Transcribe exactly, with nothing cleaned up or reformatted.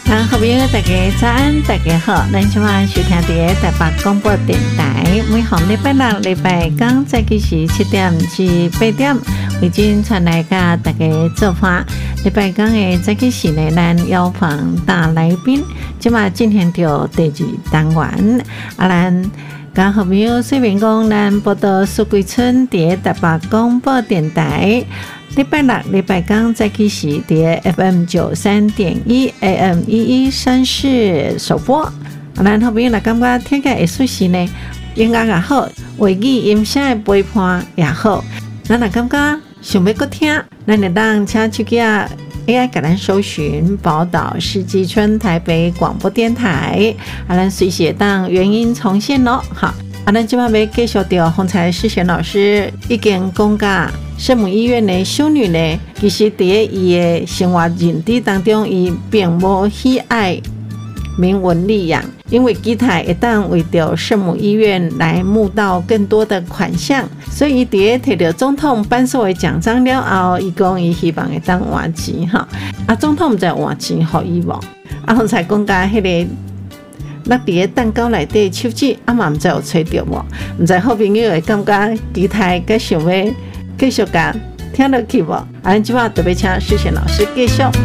啊，好朋友大家早安，大家好，咱今晚收听的台北广播电台，每逢礼拜六、礼拜天早起时七点至八点，为您传来甲大家做法。礼拜天的早起时呢，咱邀访大来宾，今晚进行到第二单元，啊，咱甲好朋友说明讲，咱报道苏桂村伫台北广播电台。礼拜六、礼拜天早起时，伫 F M 九三点一 A M 一一三四首播。啊，咱后边来感觉听起来会舒适呢，音乐也好，话语音声的陪伴也好。咱若感觉想要搁听，咱就当请手机啊 A I 给咱搜寻宝岛世纪村台北广播电台，啊，咱随时当原音重现咯。好，啊，咱今晚要继续到洪才世贤老师已经讲甲。圣母医院的修女呢，其实伫伊的生活认知当中，伊并无喜爱铭文利养，因为基台会当为着圣母医院来募到更多的款项，所以伊伫摕到总统颁授的奖章了后，伊讲伊希望会当换钱哈。啊，总统毋知换钱互伊无？啊，方才讲甲迄个。咱伫个蛋糕内底手指，啊嘛毋知有吹着无？毋知好朋友会感觉基台佮想要继续甲听落去无？啊，咱即摆特别请世贤老师继续。